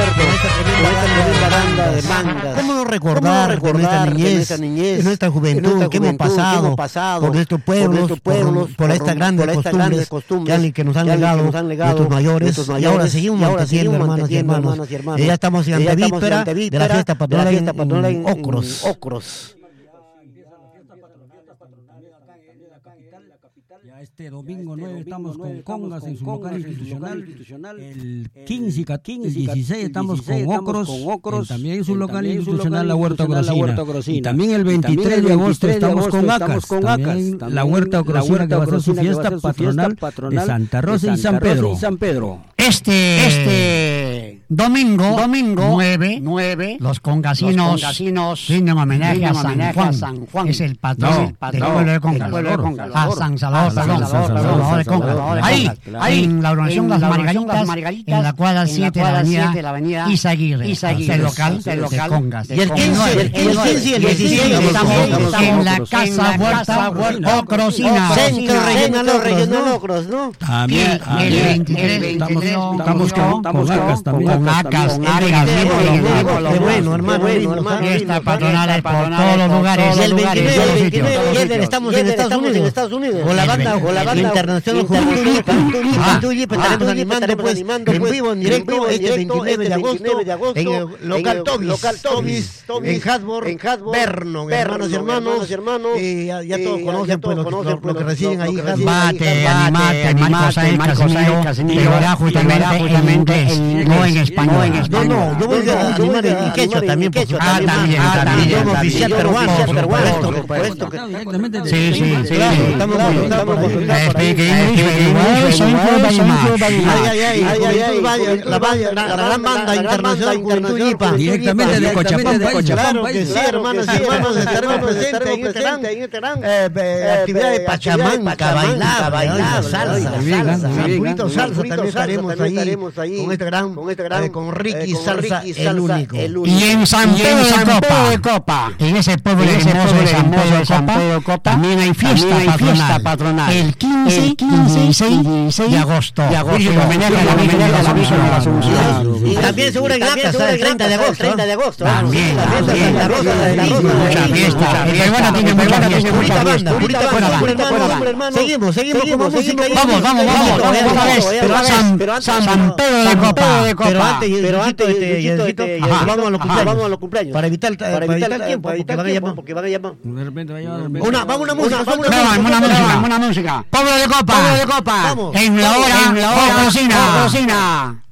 con esta tremenda banda de mangas. ¿Cómo no recordar de nuestra niñez, de nuestra juventud, que hemos pasado por nuestros pueblos, por estas grandes costumbres que nos han legado nuestros mayores, y ahora seguimos manteniendo, hermanos y hermanos. Ya estamos en antevíspera de la fiesta patronal en Ocros. Este domingo 9 estamos con Congas en su local institucional. El 15 y 16 estamos con Ocros, también en su local institucional, la Huerta Ocrosina. Y también el 23 de agosto estamos con Acas, también la Huerta Ocrosina, que va a ser su fiesta patronal de Santa Rosa y San Pedro. Este domingo 9, los congasinos rinden homenaje a San Juan, es el patrón del pueblo de Congas, a San Salvador de Congas. Ahí, en la organización Las Margaritas, en la cuadra 7 de la avenida Izaguirre, el local de Congas. Y el 15 y el 16 estamos en la Casa Huerta Ocrosina. Centro Regional Ocros, ¿no? También el 23 estamos con Acas también. Con Acas, Qué bueno, hermano. Fiesta patronal por todos los lugares. Y el 29 estamos en Estados Unidos. Con la banda internacional Juventud Yipa. Estaremos animando en vivo, en directo, este 29 de agosto, en el local Tobis, en Hasbro, Vernon, hermanos y hermanos. Ya todos conocen lo que reciben ahí. Animate, Marcos Casimiro, verá justamente en inglés, no en español. No, yo voy a animar en quechua también. También. Idioma oficial peruano, por esto. Sí. Estamos la gran banda internacional Juventud Yipa. Directamente de Cochabamba. Claro que sí, hermanos, estaremos presentes en este gran actividad de Pachamanca, bailar, salsa. Purito salsa también estaremos ahí con este gran, con Ricky Salsa, el único. Y en San Pedro de Copa, en ese pueblo hermoso de San Pedro de Copa, también hay fiesta patronal. El 15 y 16 de agosto. Homenaje a la Virgen de la Asunción. Y también seguro en Acas, el 30 de agosto. También. Mucha fiesta. El peruano tiene mucha fiesta. Purita banda. Seguimos con música. Vamos. San Pedro de Copa. Pero antes, vamos a los cumpleaños. Para evitar el tiempo, porque van a llamar. De repente va a llevar Una música. Pueblo de Copa. En la hora Ocrosina.